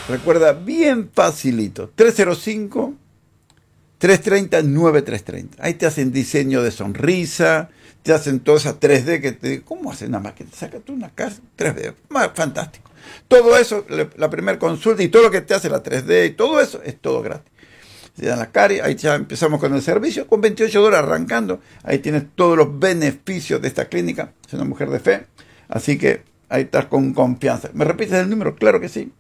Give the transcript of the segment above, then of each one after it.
Recuerda, bien facilito. 305-330-9330. Ahí te hacen diseño de sonrisa, te hacen toda esa 3D que te... ¿Cómo hacen nada más que te saca tú una casa 3D? Fantástico. Todo eso, la primera consulta y todo lo que te hace la 3D y todo eso, es todo gratis. Se dan la caries, ahí ya empezamos con el servicio, con $28 arrancando. Ahí tienes todos los beneficios de esta clínica. Es una mujer de fe, así que ahí estás con confianza. ¿Me repites el número? Claro que sí.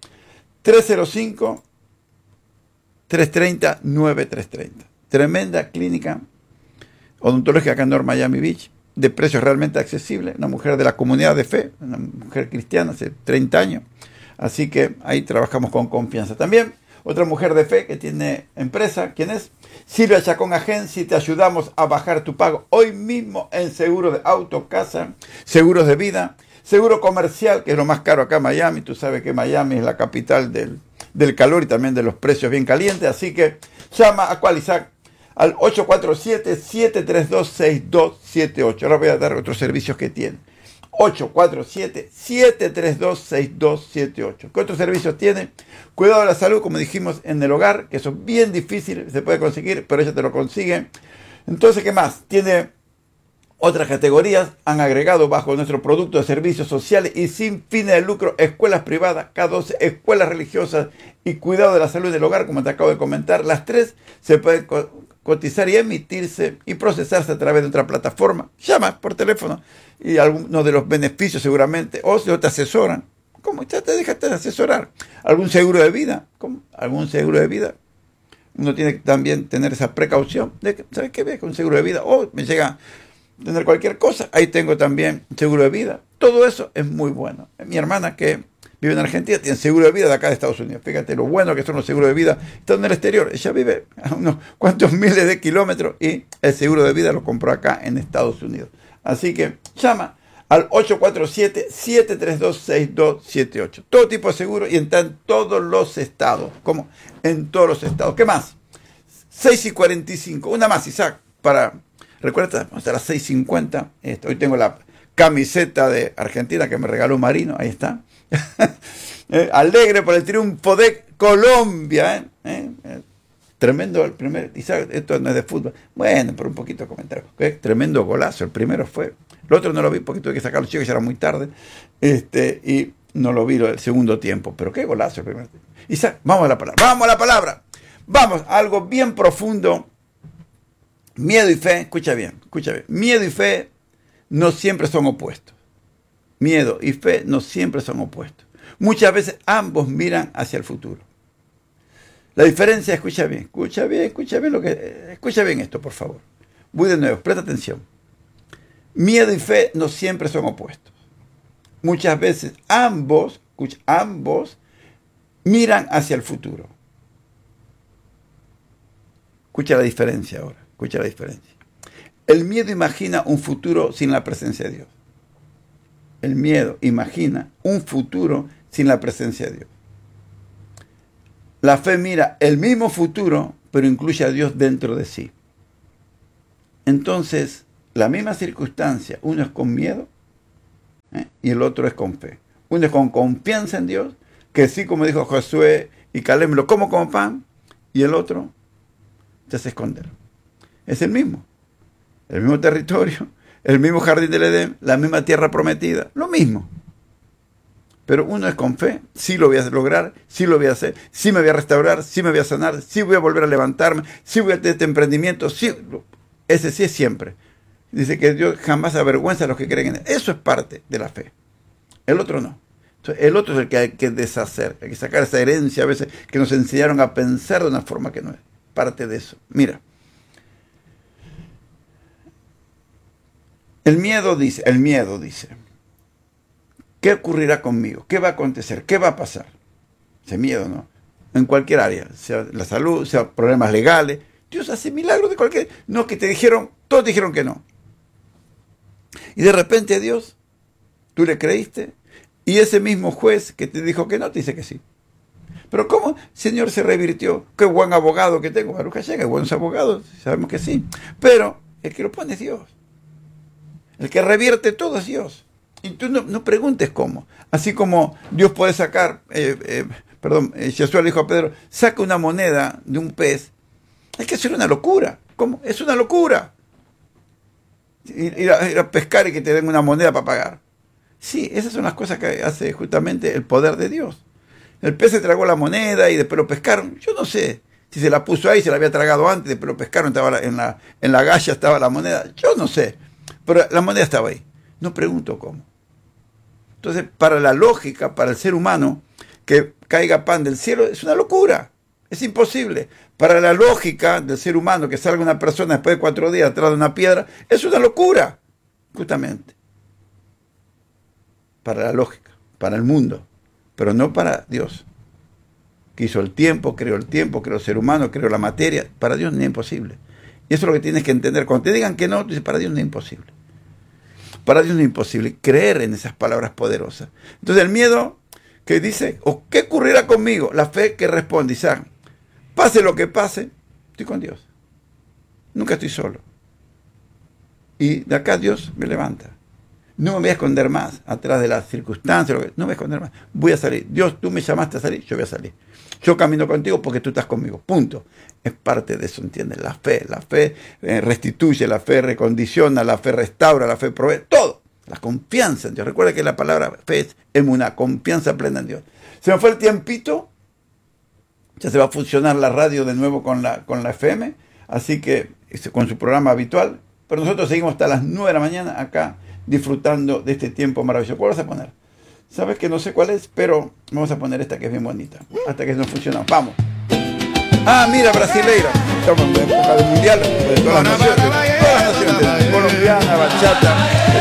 305-330-9330. Tremenda clínica odontológica acá en North Miami Beach, de precios realmente accesibles. Una mujer de la comunidad de fe, una mujer cristiana hace 30 años. Así que ahí trabajamos con confianza. También otra mujer de fe que tiene empresa, ¿quién es? Silvia Chacón Agency. Te ayudamos a bajar tu pago hoy mismo en seguro de auto, casa, seguros de vida, seguro comercial, que es lo más caro acá en Miami. Tú sabes que Miami es la capital del calor y también de los precios bien calientes. Así que llama a Qualisac al 847-732-6278. Ahora voy a dar otros servicios que tiene. 847-732-6278. ¿Qué otros servicios tiene? Cuidado de la salud, como dijimos, en el hogar, que eso es bien difícil, se puede conseguir, pero ella te lo consigue. Entonces, ¿qué más? Tiene otras categorías, han agregado bajo nuestro producto de servicios sociales y sin fines de lucro, escuelas privadas, K12, escuelas religiosas y cuidado de la salud del hogar, como te acabo de comentar. Las tres se pueden cotizar y emitirse y procesarse a través de otra plataforma. Llama por teléfono y algunos de los beneficios seguramente, o si no te asesoran. ¿Cómo? Ya te dejas asesorar. ¿Algún seguro de vida? ¿Cómo? ¿Algún seguro de vida? Uno tiene que también tener esa precaución de que, ¿sabes qué? Ve con un seguro de vida. O me llega a tener cualquier cosa. Ahí tengo también seguro de vida. Todo eso es muy bueno. Mi hermana que vive en Argentina tiene seguro de vida de acá de Estados Unidos. Fíjate lo bueno que son los seguros de vida. Está en el exterior. Ella vive a unos cuantos miles de kilómetros y el seguro de vida lo compró acá en Estados Unidos. Así que llama al 847-732-6278. Todo tipo de seguro y está en todos los estados. ¿Cómo? En todos los estados. ¿Qué más? 6:45. Una más, Isaac, para... Recuerda, hasta las 6:50. Hoy tengo la camiseta de Argentina que me regaló Marino. Ahí está. Alegre por el triunfo de Colombia. Tremendo el primer. Isaac, esto no es de fútbol. Bueno, por un poquito de comentario. Tremendo golazo. El primero fue. El otro no lo vi porque tuve que sacar a los chicos, ya era muy tarde. Y no lo vi el segundo tiempo. Pero qué golazo el primer tiempo. Isaac, vamos a la palabra. Vamos a la palabra. Vamos a algo bien profundo. Miedo y fe, escucha bien. Miedo y fe no siempre son opuestos. Miedo y fe no siempre son opuestos. Muchas veces ambos miran hacia el futuro. La diferencia, escucha bien esto, por favor. Voy de nuevo, presta atención. Miedo y fe no siempre son opuestos. Muchas veces ambos miran hacia el futuro. Escucha la diferencia ahora. Escucha la diferencia. El miedo imagina un futuro sin la presencia de Dios. El miedo imagina un futuro sin la presencia de Dios. La fe mira el mismo futuro, pero incluye a Dios dentro de sí. Entonces, la misma circunstancia, uno es con miedo y el otro es con fe. Uno es con confianza en Dios, que sí, como dijo Josué y Caleb, me lo como pan, y el otro se hace esconder. Es el mismo territorio, el mismo jardín del Edén, la misma tierra prometida, lo mismo. Pero uno es con fe, sí lo voy a lograr, sí lo voy a hacer, sí me voy a restaurar, sí me voy a sanar, sí voy a volver a levantarme, sí voy a tener este emprendimiento, sí, ese sí es siempre. Dice que Dios jamás avergüenza a los que creen en él. Eso es parte de la fe. El otro no. Entonces, el otro es el que hay que deshacer, hay que sacar esa herencia a veces que nos enseñaron a pensar de una forma que no es. Parte de eso. Mira. El miedo dice, ¿qué ocurrirá conmigo? ¿Qué va a acontecer? ¿Qué va a pasar? Ese miedo, ¿no? En cualquier área, sea la salud, sea problemas legales. Dios hace milagros de cualquier... No, que todos te dijeron que no. Y de repente Dios, tú le creíste, y ese mismo juez que te dijo que no, te dice que sí. Pero ¿cómo, Señor, se revirtió? Qué buen abogado que tengo. Baruch Hashem, hay buenos abogados, sabemos que sí. Pero el que lo pone es Dios. El que revierte todo es Dios. Y tú no preguntes cómo. Así como Dios puede sacar Jesús le dijo a Pedro, saca una moneda de un pez. Hay que hacer una locura. ¿Cómo? Es una locura. Ir a pescar y que te den una moneda para pagar. Sí, esas son las cosas que hace justamente el poder de Dios. El pez se tragó la moneda y después lo pescaron. Yo no sé si se la puso ahí, se la había tragado antes, después lo pescaron, estaba en la galla estaba la moneda. Yo no sé, pero la moneda estaba ahí. No pregunto cómo. Entonces, para la lógica, para el ser humano, que caiga pan del cielo es una locura. Es imposible. Para la lógica del ser humano, que salga una persona después de 4 días atrás de una piedra, es una locura. Justamente. Para la lógica, para el mundo, pero no para Dios, que hizo el tiempo, creó el ser humano, creó la materia. Para Dios no es imposible. Y eso es lo que tienes que entender. Cuando te digan que no, tú dices, para Dios no es imposible. Para Dios no es imposible creer en esas palabras poderosas. Entonces el miedo que dice, ¿o qué ocurrirá conmigo? La fe que responde, Isaac, pase lo que pase, estoy con Dios. Nunca estoy solo. Y de acá Dios me levanta. No me voy a esconder más atrás de las circunstancias. No me voy a esconder más. Voy a salir. Dios, tú me llamaste a salir, yo voy a salir. Yo camino contigo porque tú estás conmigo. Punto. Es parte de eso, ¿entiendes? La fe restituye, la fe recondiciona, la fe restaura, la fe provee. Todo. La confianza en Dios. Recuerda que la palabra fe es emuná, confianza plena en Dios. Se me fue el tiempito. Ya se va a funcionar la radio de nuevo con la FM. Así que con su programa habitual. Pero nosotros seguimos hasta las 9 de la mañana acá, disfrutando de este tiempo maravilloso. ¿Cuál vas a poner? Sabes que no sé cuál es, pero vamos a poner esta que es bien bonita. Hasta que no funciona. Vamos. Ah, mira, brasileira. Estamos en época del mundial, de todas las naciones. Colombiana, bachata.